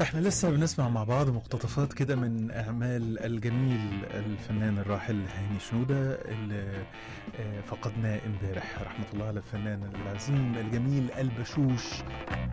احنا لسه بنسمع مع بعض مقتطفات كده من اعمال الجميل الفنان الراحل هاني شنودة اللي فقدناه امبارح، رحمة الله على الفنان العظيم الجميل البشوش